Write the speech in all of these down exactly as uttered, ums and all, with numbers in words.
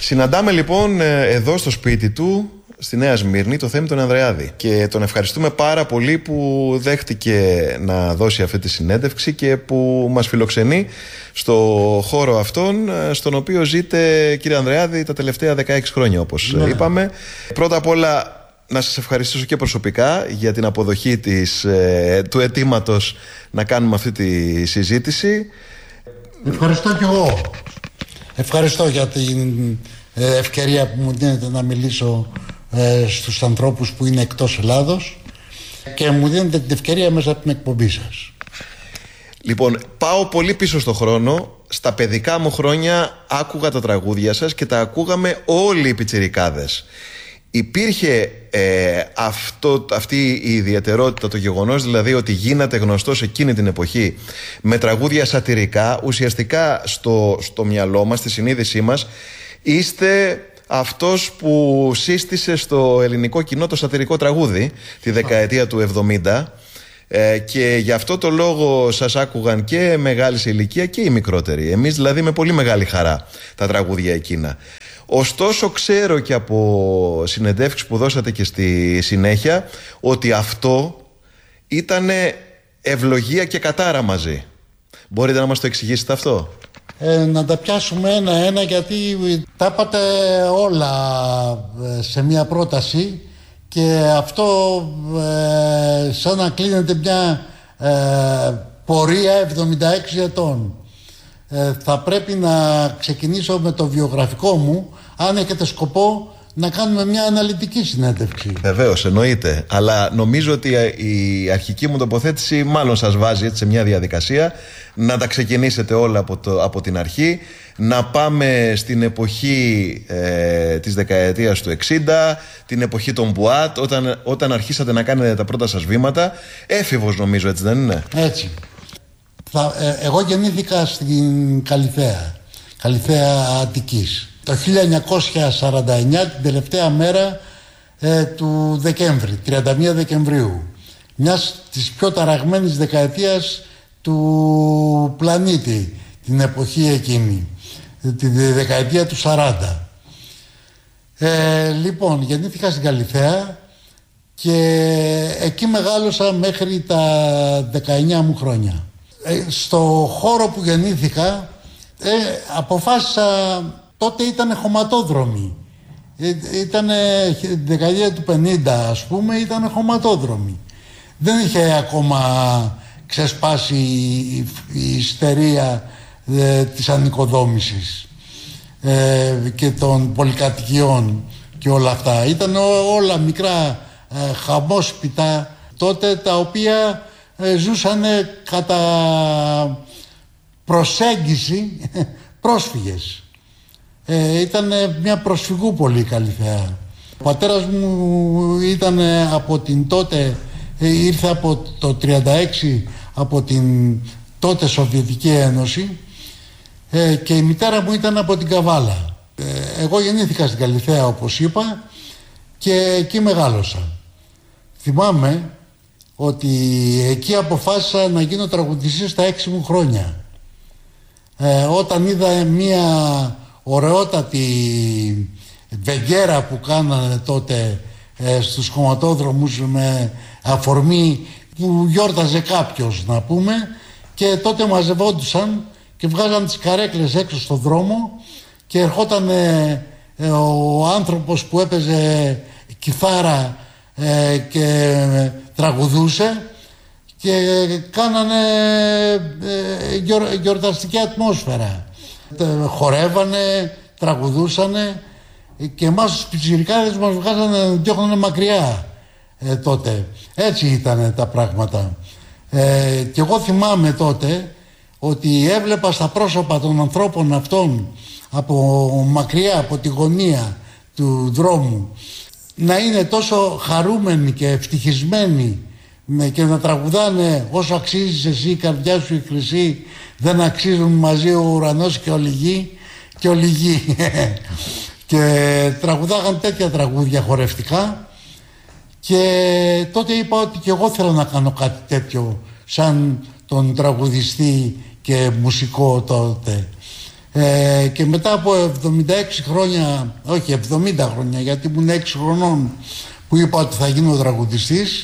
Συναντάμε λοιπόν εδώ στο σπίτι του, στη Νέα Σμύρνη, το Θέμη τον Ανδρεάδη. Και τον ευχαριστούμε πάρα πολύ που δέχτηκε να δώσει αυτή τη συνέντευξη και που μας φιλοξενεί στο χώρο αυτόν, στον οποίο ζείτε, κύριε Ανδρεάδη, τα τελευταία δεκαέξι χρόνια, όπως ναι. είπαμε. Πρώτα απ' όλα, να σας ευχαριστήσω και προσωπικά για την αποδοχή της, ε, του αιτήματος να κάνουμε αυτή τη συζήτηση. Ευχαριστώ κι εγώ. Ευχαριστώ για την ευκαιρία που μου δίνετε να μιλήσω ε, στους ανθρώπους που είναι εκτός Ελλάδος και μου δίνετε την ευκαιρία μέσα από την εκπομπή σας. Λοιπόν, πάω πολύ πίσω στο χρόνο. Στα παιδικά μου χρόνια άκουγα τα τραγούδια σας και τα ακούγαμε όλοι οι πιτσιρικάδες. Υπήρχε ε, αυτό, αυτή η ιδιαιτερότητα, το γεγονός δηλαδή ότι γίνατε γνωστός εκείνη την εποχή με τραγούδια σατιρικά. Ουσιαστικά στο, στο μυαλό μας, στη συνείδησή μας, είστε αυτός που σύστησε στο ελληνικό κοινό το σατιρικό τραγούδι τη δεκαετία του εβδομήντα, ε, και γι' αυτό το λόγο σας άκουγαν και μεγάλη σε ηλικία και οι μικρότεροι. Εμείς δηλαδή με πολύ μεγάλη χαρά τα τραγούδια εκείνα. Ωστόσο ξέρω και από συνεντεύξεις που δώσατε και στη συνέχεια ότι αυτό ήταν ευλογία και κατάρα μαζί. Μπορείτε να μας το εξηγήσετε αυτό? Ε, να τα πιάσουμε ένα-ένα, γιατί τα είπατε όλα σε μια πρόταση και αυτό ε, σαν να κλείνεται μια ε, πορεία εβδομήντα έξι ετών. Ε, θα πρέπει να ξεκινήσω με το βιογραφικό μου, αν έχετε σκοπό να κάνουμε μια αναλυτική συνέντευξη. Βεβαίως, εννοείται. Αλλά νομίζω ότι η αρχική μου τοποθέτηση μάλλον σας βάζει έτσι σε μια διαδικασία να τα ξεκινήσετε όλα από, το, από την αρχή. Να πάμε στην εποχή ε, της δεκαετίας του εξήντα, την εποχή των Μπουάτ, όταν, όταν αρχίσατε να κάνετε τα πρώτα σας βήματα. Έφηβος νομίζω, έτσι δεν είναι? Έτσι. Θα, ε, εγώ γεννήθηκα στην Καλιθέα, Καλιθέα Αττικής, το χίλια εννιακόσια σαράντα εννιά, την τελευταία μέρα ε, του Δεκέμβρη, τριάντα μία Δεκεμβρίου, μιας της πιο ταραγμένης δεκαετίας του πλανήτη, την εποχή εκείνη, τη δεκαετία του σαράντα. Ε, λοιπόν, γεννήθηκα στην Καλιθέα και εκεί μεγάλωσα μέχρι τα δεκαεννιά μου χρόνια. Ε, στο χώρο που γεννήθηκα ε, αποφάσισα, τότε ήταν χωματόδρομοι, ε, ήταν δεκαετία του πενήντα ας πούμε, ήταν χωματόδρομοι, δεν είχε ακόμα ξεσπάσει η, η ιστερία ε, της ανοικοδόμησης ε, και των πολυκατοικιών και όλα αυτά. Ήταν ό, όλα μικρά ε, χαμόσπιτα τότε, τα οποία ε, ζούσαν κατά προσέγγιση πρόσφυγες. Ε, ήταν μια προσφυγούπολη η Καλιθέα. Ο πατέρας μου ήταν από την τότε, ε, ήρθε από το τριάντα έξι από την τότε Σοβιετική Ένωση, ε, και η μητέρα μου ήταν από την Καβάλα. Ε, εγώ γεννήθηκα στην Καλιθέα, όπως είπα, και εκεί μεγάλωσα. Θυμάμαι ότι εκεί αποφάσισα να γίνω τραγουδιστής στα έξι μου χρόνια. Ε, όταν είδα μια ωραιότατη βεγγέρα που κάνανε τότε ε, στους χωματόδρομους με αφορμή που γιόρταζε κάποιος, να πούμε, και τότε μαζευόντουσαν και βγάζαν τις καρέκλες έξω στον δρόμο και ερχόταν ε, ε, ο άνθρωπος που έπαιζε κιθάρα ε, και ε, τραγουδούσε και κάνανε ε, γιορ, γιορταστική ατμόσφαιρα. Ε, χορεύανε, τραγουδούσανε και εμάς τους πιτσιρικάδες μας βγάζανε, διώχνανε μακριά ε, τότε. Έτσι ήταν τα πράγματα. Ε, και εγώ θυμάμαι τότε ότι έβλεπα στα πρόσωπα των ανθρώπων αυτών από μακριά, από τη γωνία του δρόμου, να είναι τόσο χαρούμενοι και ευτυχισμένοι και να τραγουδάνε «Όσο αξίζεις εσύ η καρδιά σου η χρυσή, δεν αξίζουν μαζί ο ουρανός και ο γη και ο γη». Και τραγουδάγαν τέτοια τραγούδια χορευτικά και τότε είπα ότι και εγώ θέλω να κάνω κάτι τέτοιο σαν τον τραγουδιστή και μουσικό τότε. Ε, και μετά από εβδομήντα έξι χρόνια, όχι εβδομήντα χρόνια, γιατί ήμουν έξι χρονών που είπα ότι θα γίνω τραγουδιστής,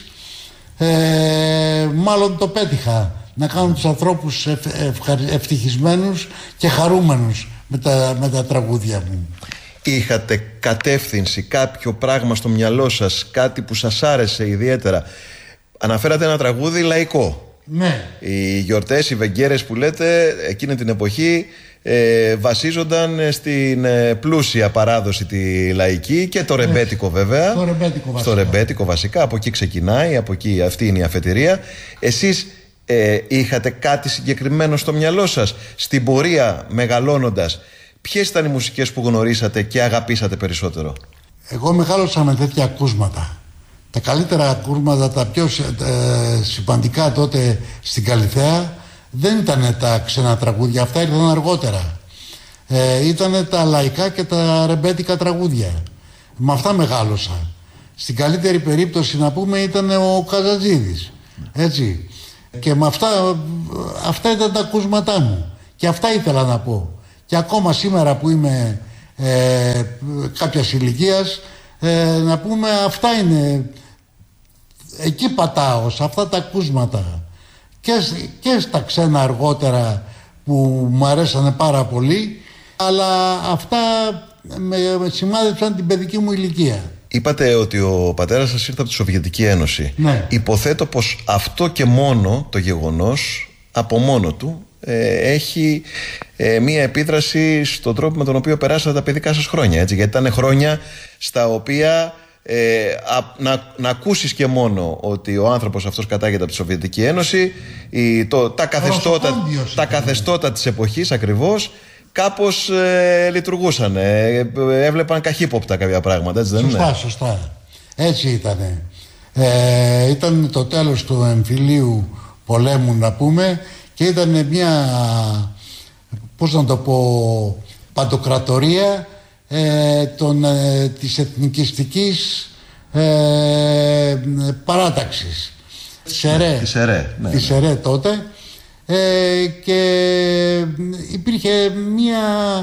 ε, μάλλον το πέτυχα, να κάνω τους ανθρώπους ευ, ευ, ευτυχισμένους και χαρούμενους με τα, με τα τραγούδια μου. Είχατε κατεύθυνση, κάποιο πράγμα στο μυαλό σας, κάτι που σας άρεσε ιδιαίτερα? Αναφέρατε ένα τραγούδι λαϊκό. Ναι. Οι γιορτές, οι βεγγέρες που λέτε εκείνη την εποχή ε, βασίζονταν στην ε, πλούσια παράδοση τη λαϊκή και το ρεμπέτικο βέβαια. Το ρεμπέτικο βασικά. Στο ρεμπέτικο βασικά, από εκεί ξεκινάει, από εκεί αυτή είναι η αφετηρία. Εσείς ε, είχατε κάτι συγκεκριμένο στο μυαλό σας στην πορεία μεγαλώνοντας? Ποιες ήταν οι μουσικές που γνωρίσατε και αγαπήσατε περισσότερο? Εγώ μεγάλωσα με τέτοια ακούσματα. Τα καλύτερα ακούσματα, τα πιο ε, σημαντικά τότε στην Καλιθέα δεν ήταν τα ξένα τραγούδια, αυτά ήρθαν αργότερα. Ε, ήταν τα λαϊκά και τα ρεμπέτικα τραγούδια. Με αυτά μεγάλωσα. Στην καλύτερη περίπτωση να πούμε ήταν ο Καζατζίδης. Έτσι. Και με αυτά, αυτά ήταν τα ακούσματά μου. Και αυτά ήθελα να πω. Και ακόμα σήμερα που είμαι ε, κάποιας ηλικίας, ε, να πούμε αυτά είναι, εκεί πατάω, σε αυτά τα ακούσματα. Και, και στα ξένα αργότερα που μου αρέσανε πάρα πολύ, αλλά αυτά με, με σημάδεψαν την παιδική μου ηλικία. Είπατε ότι ο πατέρας σας ήρθε από τη Σοβιετική Ένωση. Ναι. Υποθέτω πως αυτό και μόνο το γεγονός από μόνο του ε, έχει ε, μία επίδραση στον τρόπο με τον οποίο περάσατε τα παιδικά σας χρόνια, έτσι, γιατί ήταν χρόνια στα οποία ε, α, να, να ακούσεις και μόνο ότι ο άνθρωπος αυτός κατάγεται από τη Σοβιετική Ένωση, η, το, τα καθεστώτα, τα καθεστώτα της εποχής ακριβώς κάπως ε, λειτουργούσαν, ε, έβλεπαν καχύποπτα κάποια πράγματα, έτσι δεν σωστά, είναι? Σωστά, σωστά. Έτσι ήτανε. Ε, ήταν το τέλος του εμφυλίου πολέμου να πούμε και ήταν μια, πώς να το πω, παντοκρατορία ε, των, ε, της εθνικιστικής ε, παράταξης της ΕΡΕ, της ΕΡΕ, ναι, της ναι. ΕΡΕ τότε. Ε, και υπήρχε μια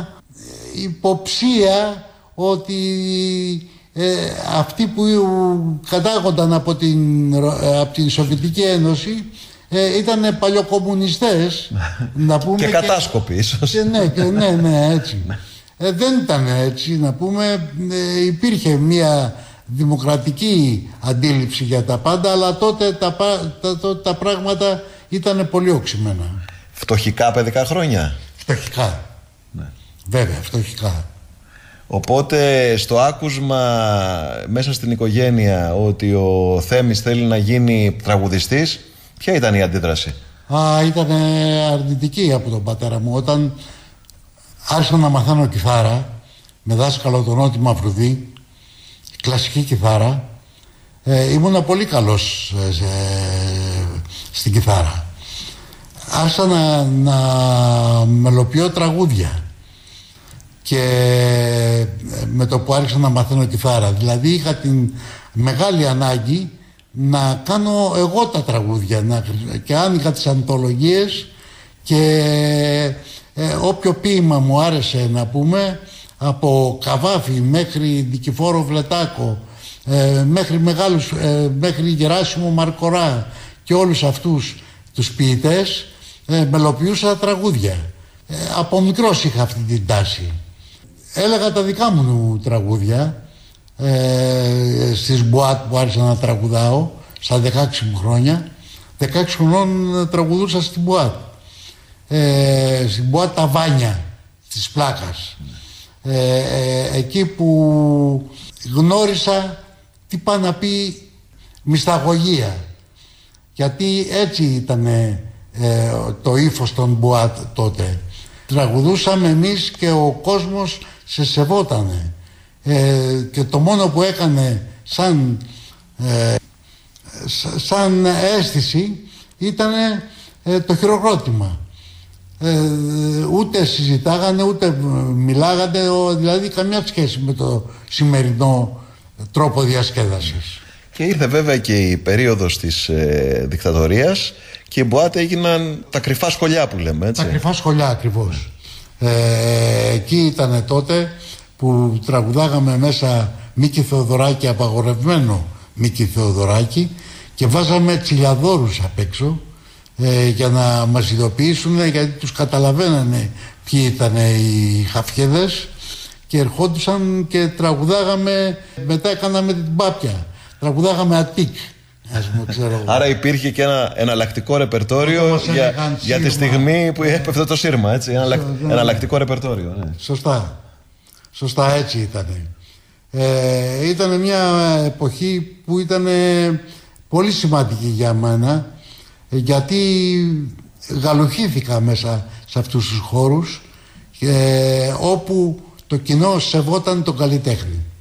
υποψία ότι ε, αυτοί που κατάγονταν από την, από την Σοβιετική Ένωση ε, ήταν παλιοκομμουνιστές να πούμε, και κατάσκοποι ίσως. Και, ναι, και, ναι, ναι, έτσι. ε, δεν ήταν έτσι να πούμε, ε, υπήρχε μια δημοκρατική αντίληψη για τα πάντα, αλλά τότε τα, τα, τα, τα πράγματα ήταν πολύ οξυμένα. Φτωχικά παιδικά χρόνια. Φτωχικά. Ναι. Βέβαια, φτωχικά. Οπότε στο άκουσμα μέσα στην οικογένεια ότι ο Θέμης θέλει να γίνει τραγουδιστής, ποια ήταν η αντίδραση? Α, ήταν αρνητική από τον πατέρα μου. Όταν άρχισα να μαθαίνω κιθάρα με δάσκαλο τον Νότι Μαυρουδή, κλασική κιθάρα, ε, ήμουνα πολύ καλός ε, σε, στην κιθάρα. Άρχισα να, να μελοποιώ τραγούδια και με το που άρχισα να μαθαίνω κιθάρα, δηλαδή είχα την μεγάλη ανάγκη να κάνω εγώ τα τραγούδια, να, και άνοιγα τις ανθολογίες και ε, όποιο ποίημα μου άρεσε να πούμε, από Καβάφη μέχρι Νικηφόρο Βλετάκο, ε, μέχρι μεγάλους, ε, μέχρι Γεράσιμο Μαρκορά και όλους αυτούς τους ποιητές, ε, μελοποιούσα τραγούδια. Ε, από μικρός είχα αυτή την τάση. Έλεγα τα δικά μου τραγούδια ε, στις μπουάτ που άρχισα να τραγουδάω στα δεκαέξι μου χρόνια. δεκαέξι χρονών τραγουδούσα στην μπουάτ. Ε, στην μπουάτ Τα Βάνια της Πλάκας. Ε, ε, εκεί που γνώρισα τι πάει να πει μυσταγωγία, γιατί έτσι ήταν ε, το ύφος των μπουάτ τότε. Τραγουδούσαμε εμείς και ο κόσμος σε σεβότανε, ε, και το μόνο που έκανε σαν, ε, σαν αίσθηση ήταν ε, το χειροκρότημα. Ε, ούτε συζητάγανε ούτε μιλάγανε, δηλαδή καμιά σχέση με το σημερινό τρόπο διασκέδασης. Και ήρθε βέβαια και η περίοδος της ε, δικτατορίας και οι μπουάτ έγιναν τα κρυφά σχολιά που λέμε, έτσι. Τα κρυφά σχολιά ακριβώς. Ε, εκεί ήταν τότε που τραγουδάγαμε μέσα Μίκη Θεοδωράκη, απαγορευμένο Μίκη Θεοδωράκη, και βάζαμε τσιλιαδόρους απ' έξω ε, για να μας ειδοποιήσουν, γιατί τους καταλαβαίνανε ποιοι ήταν οι χαφιέδες και ερχόντουσαν και τραγουδάγαμε. Μετά έκαναμε την Πάπια, τραγουδάγαμε Αττικ, ας πούμε, ξέρω. Άρα υπήρχε και ένα εναλλακτικό ρεπερτόριο για, για τη στιγμή που έπεφτε το σύρμα, έτσι, ένα εναλλακτικό ρεπερτόριο, ναι. Σωστά, σωστά, έτσι ήταν. Ε, ήταν μια εποχή που ήταν πολύ σημαντική για μένα, γιατί γαλουχήθηκα μέσα σε αυτούς τους χώρους, ε, όπου το κοινό σεβόταν τον καλλιτέχνη.